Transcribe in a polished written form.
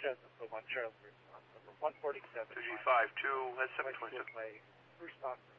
Cessna 1 Charles response, number 147. 2G52, that's 727. My first officer